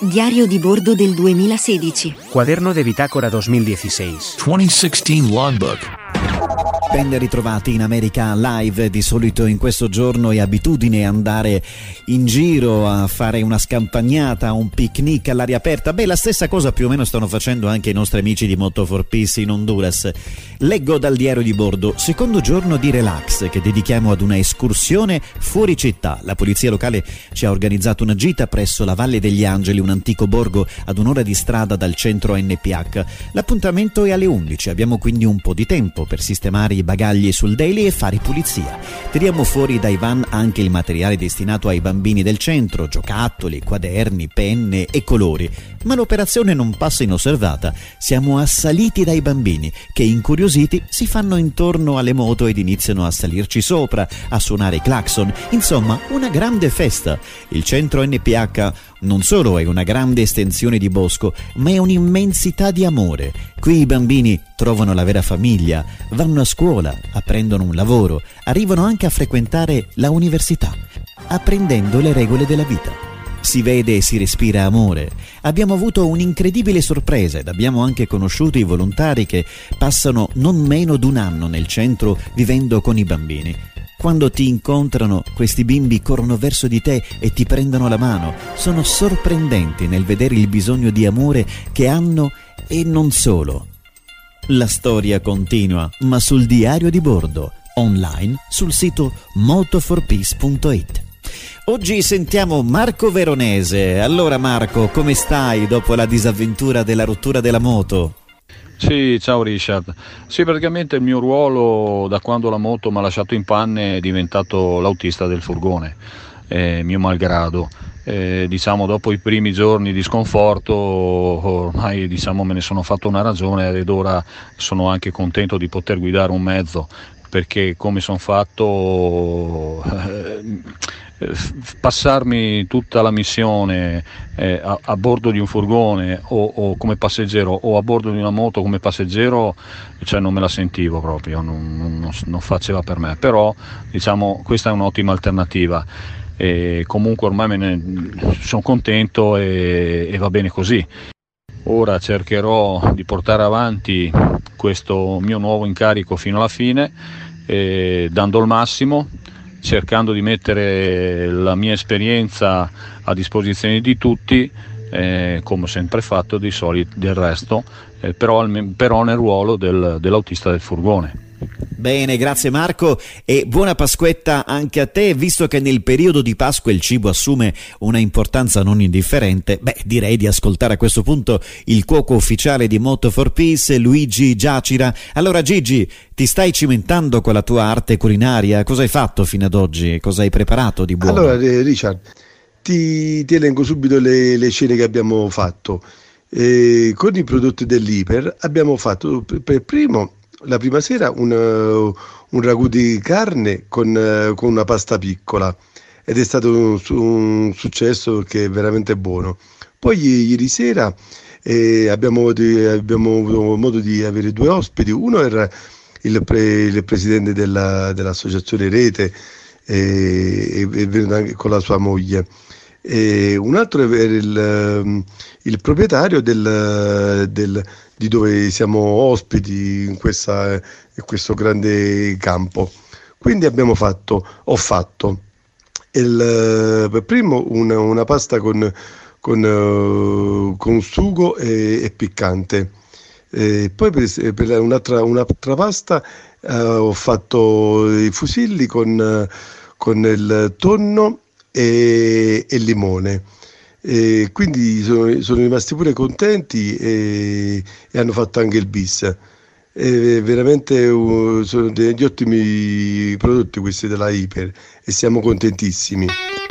Diario di bordo del 2016. Cuaderno de bitácora 2016. 2016 Logbook. Ben ritrovati in America Live. Di solito in questo giorno è abitudine andare in giro a fare una scampagnata, un picnic all'aria aperta. La stessa cosa più o meno stanno facendo anche i nostri amici di Moto for Peace in Honduras. Leggo dal diario di bordo: secondo giorno di relax che dedichiamo ad una escursione fuori città. La polizia locale ci ha organizzato una gita presso la Valle degli Angeli, un antico borgo ad un'ora di strada dal centro NPH. L'appuntamento è alle 11, abbiamo quindi un po' di tempo per sistemare i bagagli sul daily e fare pulizia. Tiriamo fuori dai van anche il materiale destinato ai bambini del centro: giocattoli, quaderni, penne e colori. Ma l'operazione non passa inosservata. Siamo assaliti dai bambini che, incuriositi, si fanno intorno alle moto ed iniziano a salirci sopra, a suonare i clacson. Insomma, una grande festa. Il centro NPH non solo è una grande estensione di bosco, ma è un'immensità di amore. Qui i bambini trovano la vera famiglia, vanno a scuola, apprendono un lavoro, arrivano anche a frequentare la università, apprendendo le regole della vita. Si vede e si respira amore. Abbiamo avuto un'incredibile sorpresa ed abbiamo anche conosciuto i volontari che passano non meno d'1 anno nel centro vivendo con i bambini. Quando ti incontrano, questi bimbi corrono verso di te e ti prendono la mano. Sono sorprendenti nel vedere il bisogno di amore che hanno e non solo. La storia continua, ma sul diario di bordo, online sul sito motoforpeace.it. Oggi sentiamo Marco Veronese. Allora Marco, come stai dopo la disavventura della rottura della moto? Sì, ciao Richard. Sì, praticamente il mio ruolo da quando la moto mi ha lasciato in panne è diventato l'autista del furgone, mio malgrado. Dopo i primi giorni di sconforto ormai me ne sono fatto una ragione ed ora sono anche contento di poter guidare un mezzo, perché come sono fatto passarmi tutta la missione a bordo di un furgone o come passeggero o a bordo di una moto come passeggero, non me la sentivo proprio, non faceva per me, però questa è un'ottima alternativa e comunque ormai sono contento e va bene così. Ora cercherò di portare avanti questo mio nuovo incarico fino alla fine, dando il massimo, cercando di mettere la mia esperienza a disposizione di tutti, come ho sempre fatto del resto, però nel ruolo dell'autista del furgone. Bene, grazie Marco e buona Pasquetta anche a te. Visto che nel periodo di Pasqua il cibo assume una importanza non indifferente, direi di ascoltare a questo punto il cuoco ufficiale di Moto for Peace, Luigi Giacira. Allora Gigi, ti stai cimentando con la tua arte culinaria? Cosa hai fatto fino ad oggi? Cosa hai preparato di buono? Allora Richard, ti elenco subito le cene che abbiamo fatto. Con i prodotti dell'Iper abbiamo fatto la prima sera un ragù di carne con una pasta piccola ed è stato un successo perché è veramente buono. Poi ieri sera abbiamo avuto modo di avere 2 ospiti. Uno era il presidente dell'associazione Rete, è venuto anche con la sua moglie, e un altro era il proprietario di dove siamo ospiti in questo grande campo. Quindi ho fatto per primo una pasta con sugo e piccante, poi per un'altra pasta ho fatto i fusilli con il tonno e limone. Quindi sono rimasti pure contenti e hanno fatto anche il bis. Veramente sono degli ottimi prodotti questi della Iper e siamo contentissimi.